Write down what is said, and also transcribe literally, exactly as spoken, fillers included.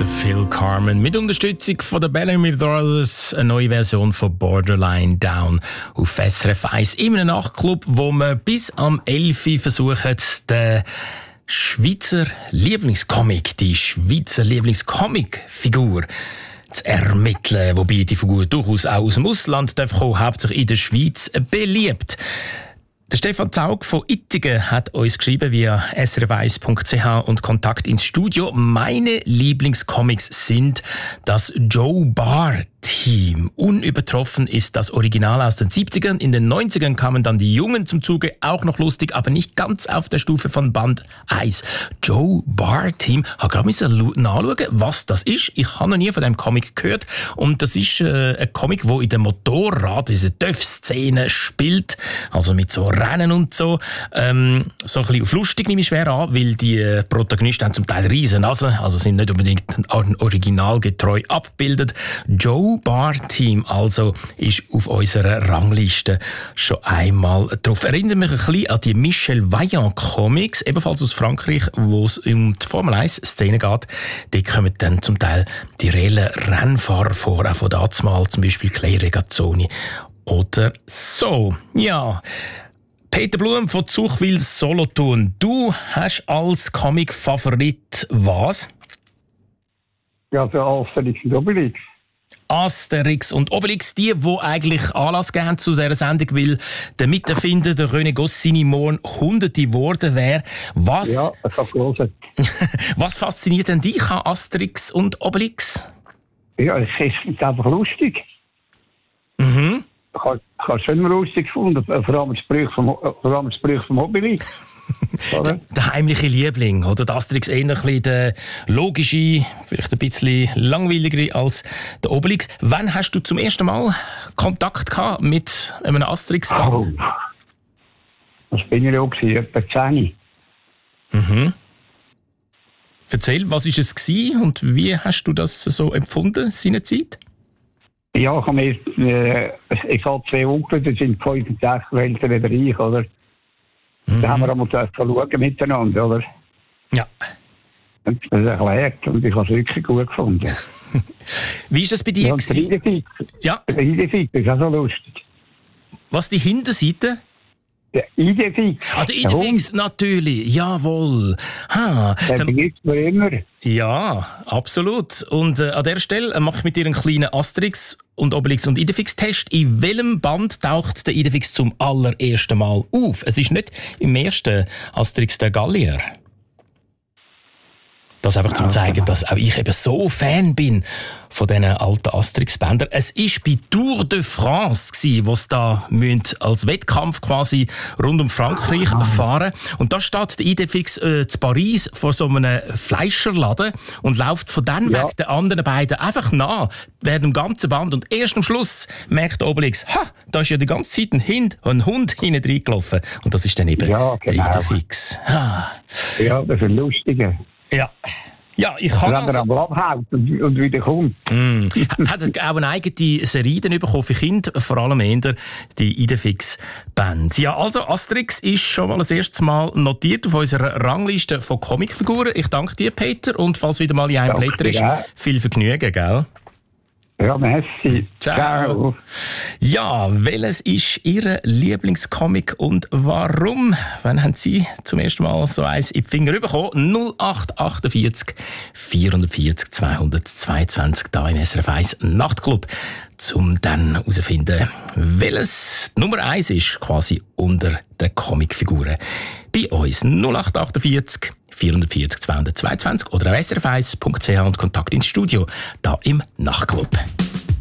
der Phil Carmen mit Unterstützung von der Bellamy Brothers, eine neue Version von Borderline Down auf S R F eins in einem Nachtclub, wo wir bis am elf Uhr versuchen, den Schweizer Lieblingscomic, die Schweizer Lieblingscomic-Figur zu ermitteln, wobei die Figur durchaus auch aus dem Ausland darf kommen, hauptsächlich in der Schweiz beliebt. Der Stefan Zaug von Ittigen hat uns geschrieben via s r f eins punkt c h und Kontakt ins Studio. Meine Lieblingscomics sind das Joe Barr Team. Unübertroffen ist das Original aus den siebzigern. In den neunzigern kamen dann die Jungen zum Zuge, auch noch lustig, aber nicht ganz auf der Stufe von Band eins. Joe Barr Team. Ich habe gerade nachschauen, was das ist. Ich habe noch nie von diesem Comic gehört. Und das ist äh, ein Comic, der in der Motorrad, diese T Ö F-Szene spielt. Also mit so Rennen und so. Ähm, so ein bisschen auf lustig nehme ich schwer an, weil die Protagonisten haben zum Teil riesen Nasen, also sind nicht unbedingt originalgetreu abgebildet. Joe Barr Team also ist auf unserer Rangliste schon einmal drauf. Erinnert mich ein bisschen an die Michel Vaillant Comics, ebenfalls aus Frankreich, wo es um die Formel eins Szene geht. Dort kommen dann zum Teil die reellen Rennfahrer vor, auch von dazumal, zum Beispiel Clay Regazzoni oder so. Ja, Peter Blum von Zuchwil Solothurn. Du hast als Comic-Favorit was? Ja, der Asterix und Obelix. Asterix und Obelix, die, die eigentlich Anlass geben zu dieser Sendung, weil der Miterfinder, der René Goscinny, morgen Hunderte geworden wäre. Was, ja, das hat große. Was fasziniert denn dich an Asterix und Obelix? Ja, es ist einfach lustig. Mhm. Ich habe es schon lustig gefunden, vor allem das Sprüche vom, vor allem das Sprüche vom Obelix. der, der heimliche Liebling, oder? Der Asterix eher ein bisschen der logische, vielleicht ein bisschen langweiliger als der Obelix. Wann hast du zum ersten Mal Kontakt gehabt mit einem Asterix-Band? Oh. Das bin ich auch gewesen, etwa zehn. Mhm. Erzähl, was war es gewesen und wie hast du das so empfunden, seine Zeit? Ja, ich habe mir, äh, ich habe zwei Onkel, die sind fünfundsechzig älter als ich, oder? Mhm. Da haben wir einmal schauen miteinander, oder? Ja. Und das ist erklärt und ich habe es wirklich gut gefunden. Wie ist das bei dir? Ja, und der Idefix. Ja. Der Idefix ist auch so lustig. Was, die Hinterseite? Der Idefix. Ah, der Idefix, natürlich. Jawohl. Ha, der gibt es mir immer. Ja, absolut. Und äh, an der Stelle mache ich mit dir einen kleinen Asterix und Obelix und Idefix-Test. In welchem Band taucht der Idefix zum allerersten Mal auf? Es ist nicht im ersten Asterix der Gallier. Das einfach zum zeigen, dass auch ich eben so Fan bin von diesen alten Asterix-Bändern. Es war bei Tour de France, wo es da als Wettkampf quasi rund um Frankreich fahren. Und da steht der Idefix äh, zu Paris vor so einem Fleischerladen und läuft von dann ja. weg den anderen beiden einfach nach, während dem ganzen Band. Und erst am Schluss merkt der Obelix, ha, da ist ja die ganze Zeit ein Hund, ein Hund hinten reingelaufen. Und das ist dann eben ja, genau. der Idefix. Ha. Ja, das ist ein lustiger. Ja. Ja, ich kann also... Wenn er am abhaut und, und wieder kommt. Mm. Hat er auch eine eigene Serie dann bekommen für Kinder, vor allem eher die Idefix-Band. Ja, also Asterix ist schon mal das erste Mal notiert auf unserer Rangliste von Comicfiguren. Ich danke dir, Peter, und falls wieder mal in einem Blätter ist, viel Vergnügen, gell? Ja, merci. Ciao. Ciao. Ja, welches ist Ihr Lieblingscomic und warum? Wann haben Sie zum ersten Mal so eins in die Finger bekommen? null acht achtundvierzig vierundvierzig zweihundertzweiundzwanzig da im S R F eins Nachtclub, um dann herauszufinden, welches Nummer eins ist, quasi unter den Comicfiguren. Bei uns null acht achtundvierzig vierundvierzig zweihundertzweiundzwanzig oder auf s r f eins punkt c h und Kontakt ins Studio, da im Nachtclub.